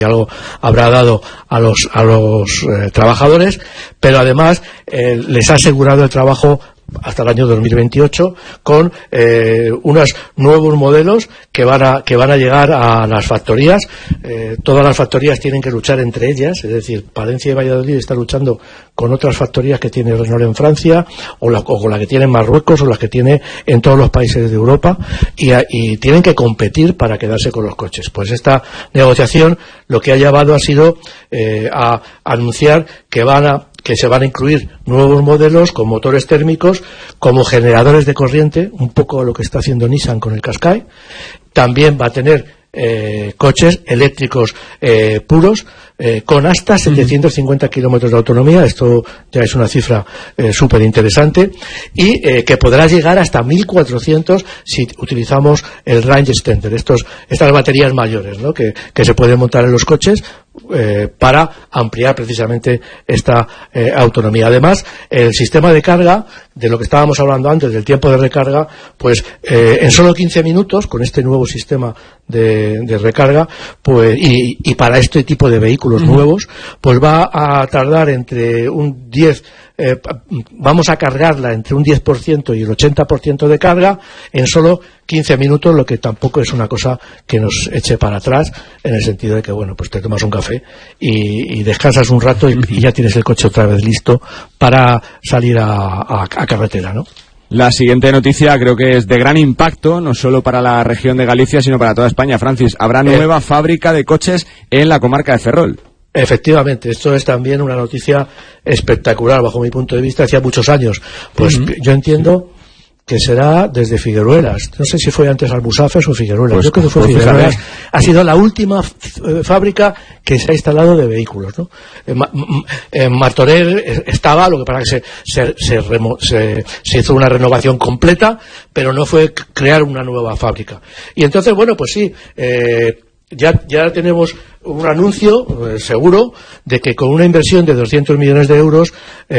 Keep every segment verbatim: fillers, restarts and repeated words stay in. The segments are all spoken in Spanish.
algo habrá dado a los a los eh, trabajadores, pero además eh, les ha asegurado el trabajo hasta el año dos mil veintiocho con eh, unos nuevos modelos que van a que van a llegar a las factorías. Eh, todas las factorías tienen que luchar entre ellas, es decir, Palencia y Valladolid están luchando con otras factorías que tiene Renault en Francia, o, la, o con la que tiene en Marruecos, o las que tiene en todos los países de Europa, y, a, y tienen que competir para quedarse con los coches. Pues esta negociación lo que ha llevado ha sido eh, a anunciar que van a que se van a incluir nuevos modelos con motores térmicos, como generadores de corriente, un poco lo que está haciendo Nissan con el Qashqai. También va a tener eh, coches eléctricos eh, puros, eh, con hasta setecientos cincuenta kilómetros de autonomía. Esto ya es una cifra eh, súper interesante, y eh, que podrá llegar hasta mil cuatrocientos si utilizamos el range extender, estos, estas baterías mayores, ¿no?, que, que se pueden montar en los coches Eh, para ampliar precisamente esta eh, autonomía. Además, el sistema de carga, de lo que estábamos hablando antes, del tiempo de recarga, pues eh, en solo quince minutos, con este nuevo sistema de, de recarga, pues y, y para este tipo de vehículos uh-huh. nuevos, pues va a tardar entre un diez Eh, vamos a cargarla entre un diez por ciento y el ochenta por ciento de carga en solo quince minutos, lo que tampoco es una cosa que nos eche para atrás, en el sentido de que, bueno, pues te tomas un café y, y descansas un rato y, y ya tienes el coche otra vez listo para salir a, a, a carretera, ¿no? La siguiente noticia creo que es de gran impacto, no solo para la región de Galicia, sino para toda España. Francis, habrá nueva eh, fábrica de coches en la comarca de Ferrol. Efectivamente, esto es también una noticia espectacular bajo mi punto de vista. Hacía muchos años, pues uh-huh. yo entiendo que será desde Figueruelas. No sé si fue antes Almusafes o Figueruelas. Pues, yo creo que fue pues Figueruelas. Ha sido la última f- fábrica que se ha instalado de vehículos, ¿no? En, Ma- en Martorell estaba, lo que pasa que se, se, se, remo- se, se hizo una renovación completa, pero no fue crear una nueva fábrica. Y entonces, bueno, pues sí, eh, ya, ya tenemos un anuncio eh, seguro de que con una inversión de doscientos millones de euros,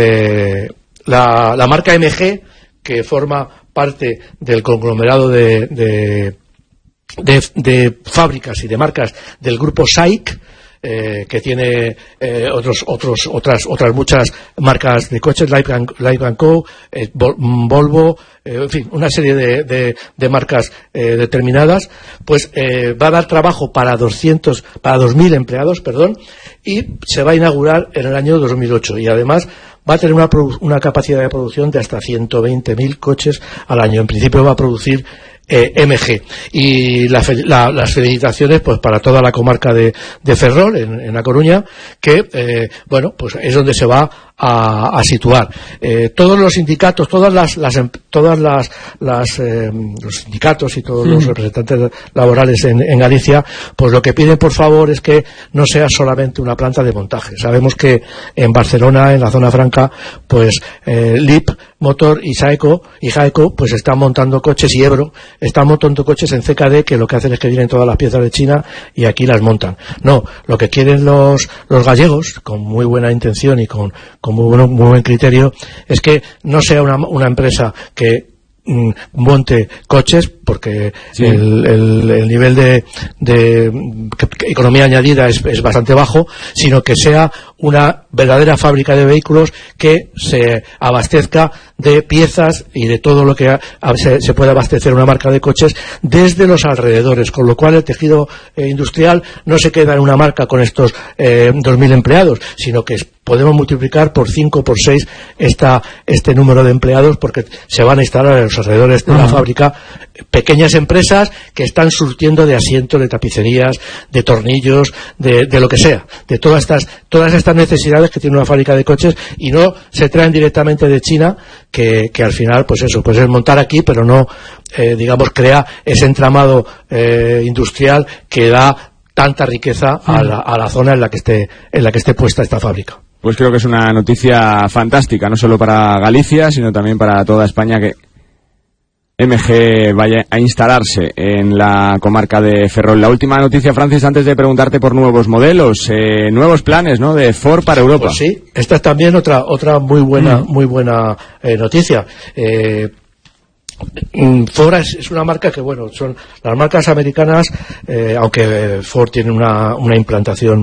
eh, la, la marca M G, que forma parte del conglomerado de, de, de, de fábricas y de marcas del grupo S A I C, eh, que tiene eh, otros, otros, otras, otras muchas marcas de coches, Life and, Life and Co, eh, Volvo, eh, en fin, una serie de, de, de marcas eh, determinadas, pues eh, va a dar trabajo para doscientos, para dos mil empleados, perdón, y se va a inaugurar en el año dos mil ocho, y además va a tener una, una capacidad de producción de hasta ciento veinte mil coches al año. En principio va a producir eh, M G, y la, la, las felicitaciones pues para toda la comarca de, de Ferrol, en, en La Coruña, que eh, bueno, pues es donde se va a, a situar. Eh, todos los sindicatos, todas las, las todas las, las eh, los sindicatos y todos mm. los representantes laborales en, en Galicia, pues lo que piden por favor es que no sea solamente una planta de montaje. Sabemos que en Barcelona, en la zona franca, pues eh, L I P Motor y Saeco y Jaeco pues están montando coches, y Ebro están montando coches en C K D, que lo que hacen es que vienen todas las piezas de China y aquí las montan. No, lo que quieren los los gallegos, con muy buena intención y con, con muy, bueno, muy buen criterio, es que no sea una, una empresa que mm, monte coches, porque sí. el, el, el nivel de, de economía añadida es, es bastante bajo, sino que sea una verdadera fábrica de vehículos que se abastezca de piezas y de todo lo que a, a, se, se puede abastecer una marca de coches desde los alrededores, con lo cual el tejido eh, industrial no se queda en una marca con estos eh, dos mil empleados, sino que es, podemos multiplicar por cinco, por seis esta, este número de empleados, porque se van a instalar en los alrededores de uh-huh. la fábrica pequeñas empresas que están surtiendo de asientos, de tapicerías, de tornillos, de, de lo que sea, de todas estas, todas estas necesidades que tiene una fábrica de coches, y no se traen directamente de China, que, que al final, pues eso, pues es montar aquí, pero no, eh, digamos, crea ese entramado eh, industrial que da tanta riqueza a la, a la zona en la que esté, en la que esté puesta esta fábrica. Pues creo que es una noticia fantástica, no solo para Galicia, sino también para toda España, que M G vaya a instalarse en la comarca de Ferrol. La última noticia, Francis, antes de preguntarte por nuevos modelos, eh, nuevos planes, ¿no?, de Ford para Europa. Pues sí, esta es también otra otra muy buena mm. muy buena eh, noticia. Eh, Ford es, es una marca que, bueno, son las marcas americanas, eh, aunque Ford tiene una, una implantación